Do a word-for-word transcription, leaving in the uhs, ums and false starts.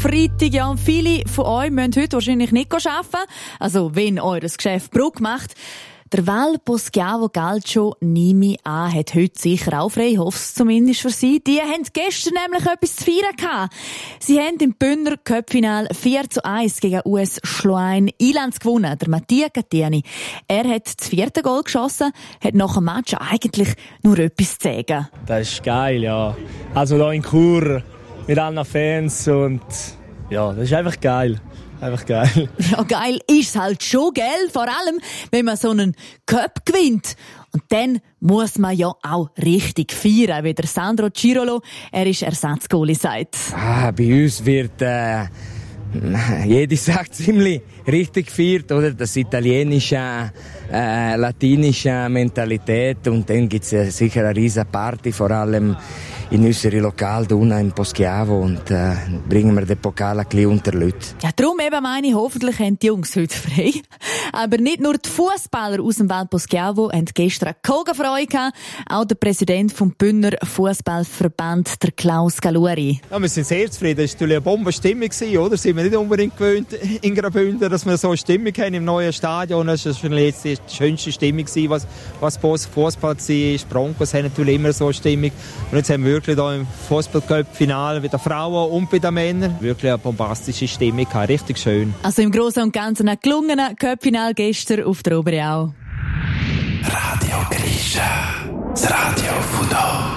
Freitag, ja, und viele von euch müssen heute wahrscheinlich nicht arbeiten. Also, wenn eures Geschäft Bruck macht. Der Val Poschiavo Calcio, nehme ich an, hat heute sicher auch frei, hoffe es zumindest für sie. Die haben gestern nämlich etwas zu feiern gehabt. Sie haben im Bündner Cup-Final vier zu eins gegen U S Schluein Ilanz gewonnen. Der Mattia Cattiani. Er hat das vierte Goal geschossen, hat nach dem Match eigentlich nur etwas zu sagen. Das ist geil, ja. Also hier in Chur mit allen Fans und ja, das ist einfach geil. Einfach geil. Ja, geil ist halt schon, gell? Vor allem, wenn man so einen Cup gewinnt. Und dann muss man ja auch richtig feiern, wie der Sandro Cirolo, er ist Ersatzgoalie, sagt. Ah, bei uns wird äh, jede Sache ziemlich richtig gefeiert, oder? Das italienische, äh, latinische Mentalität. Und dann gibt es äh, sicher eine riesen Party, vor allem in unserem Lokal hier unten in Poschiavo, und äh, bringen wir den Pokal ein bisschen unter die Leute. Ja, darum eben meine ich, hoffentlich haben die Jungs heute frei. Aber nicht nur die Fußballer aus dem Val Poschiavo haben gestern keine Freude gehabt. Auch der Präsident vom Bündner Fußballverband, der Klaus Galuri. Ja, wir sind sehr zufrieden. Es war natürlich eine Bombenstimmung, oder? Sind wir nicht unbedingt gewöhnt in Graubünden, dass wir so eine Stimmung haben im neuen Stadion. Das war jetzt die schönste Stimmung, was, was Fußball war. Broncos haben natürlich immer so eine Stimmung. Und jetzt haben wir wirklich hier im Fußball-Cup-Finale bei den Frauen und bei den Männern wirklich eine bombastische Stimmung gehabt. Richtig schön. Also im Großen und Ganzen ein gelungener Cup-Finale gestern auf der Oberau. Radio Grisha, das Radio von da.